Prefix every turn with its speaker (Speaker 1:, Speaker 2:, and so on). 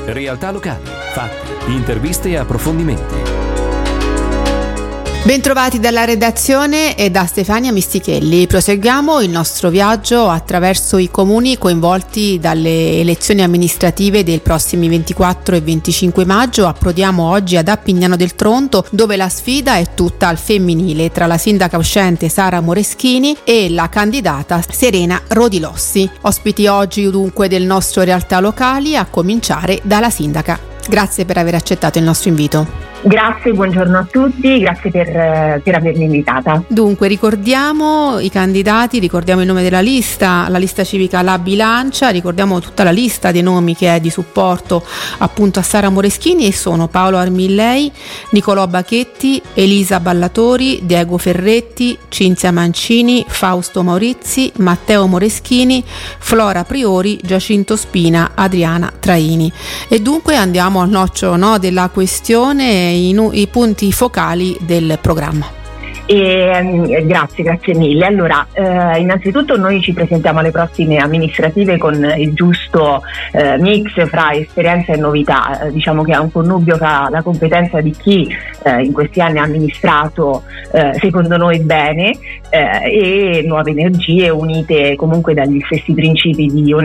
Speaker 1: Realtà locali, fatti, interviste e approfondimenti.
Speaker 2: Bentrovati dalla redazione e da Stefania Mistichelli. Proseguiamo il nostro viaggio attraverso i comuni coinvolti dalle elezioni amministrative dei prossimi 24 e 25 maggio. Approdiamo oggi ad Appignano del Tronto, dove la sfida è tutta al femminile tra la sindaca uscente Sara Moreschini e la candidata Serena Rodilossi. Ospiti oggi dunque del nostro Realtà Locali, a cominciare dalla sindaca. Grazie per aver accettato il nostro invito.
Speaker 3: Grazie, buongiorno a tutti, grazie per avermi invitata.
Speaker 2: Dunque ricordiamo i candidati, ricordiamo il nome della lista, la lista civica La Bilancia, ricordiamo tutta la lista dei nomi che è di supporto appunto a Sara Moreschini, e sono Paolo Armillei, Nicolò Bachetti, Elisa Ballatori, Diego Ferretti, Cinzia Mancini, Fausto Maurizi, Matteo Moreschini, Flora Priori, Giacinto Spina, Adriana Traini. E dunque andiamo al noccio della questione, i punti focali del programma.
Speaker 3: Grazie mille. Allora, innanzitutto noi ci presentiamo alle prossime amministrative con il giusto mix fra esperienza e novità. Diciamo che è un connubio fra la competenza di chi in questi anni ha amministrato secondo noi bene e nuove energie unite comunque dagli stessi principi di